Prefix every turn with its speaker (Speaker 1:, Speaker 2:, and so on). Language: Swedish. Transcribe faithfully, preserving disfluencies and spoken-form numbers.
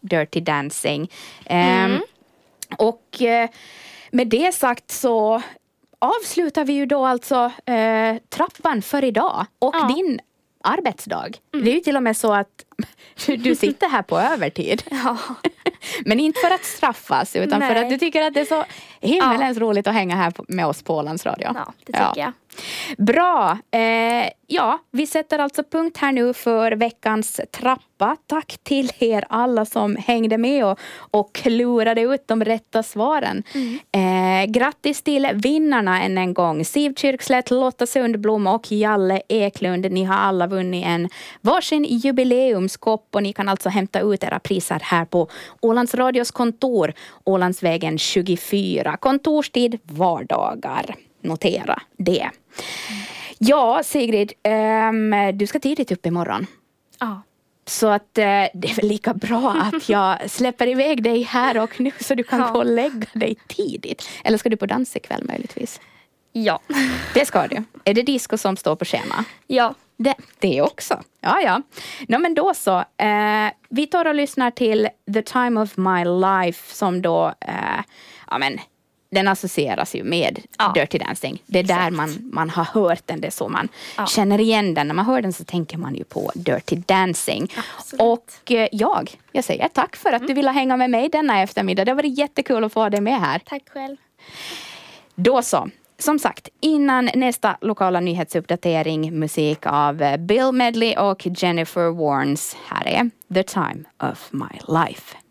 Speaker 1: Dirty Dancing. Mm. Um, och uh, med det sagt så avslutar vi ju då alltså uh, trappan för idag. Och ja. din arbetsdag. Mm. Det är ju till och med så att du sitter här på övertid.
Speaker 2: Ja.
Speaker 1: Men inte för att straffas utan Nej. för att du tycker att det är så himmelens ja. roligt att hänga här med oss på Ålands Radio.
Speaker 2: Ja, det tycker ja. jag.
Speaker 1: Bra. Eh, ja, vi sätter alltså punkt här nu för veckans trappa. Tack till er alla som hängde med och, och klurade ut de rätta svaren. Mm. Eh, grattis till vinnarna än en gång. Siv Kyrkslätt, Lotta Sundblom och Jalle Eklund. Ni har alla vunnit en varsin jubileumskopp och ni kan alltså hämta ut era priser här på Ålands Radios kontor. Ålandsvägen tjugofyra. Kontorstid vardagar. Notera det. Ja, Sigrid, um, du ska tidigt upp imorgon.
Speaker 2: Ja.
Speaker 1: Så att uh, det är väl lika bra att jag släpper iväg dig här och nu så du kan ja. gå och lägga dig tidigt. Eller ska du på dans ikväll möjligtvis?
Speaker 2: Ja.
Speaker 1: Det ska du. Är det disco som står på schema?
Speaker 2: Ja.
Speaker 1: Det, det också. Ja, ja. No, men då så. Uh, vi tar och lyssnar till The Time of My Life som då, uh, ja men, den associeras ju med ja. Dirty Dancing. Det är Exakt. där man, man har hört den. Det är så man ja. känner igen den. När man hör den så tänker man ju på Dirty Dancing.
Speaker 2: Absolut.
Speaker 1: Och eh, jag, jag säger tack för att mm. du ville hänga med mig denna eftermiddag. Det var jättekul att få dig med här.
Speaker 2: Tack själv.
Speaker 1: Då så. Som sagt, innan nästa lokala nyhetsuppdatering, musik av Bill Medley och Jennifer Warnes. Här är The Time of My Life.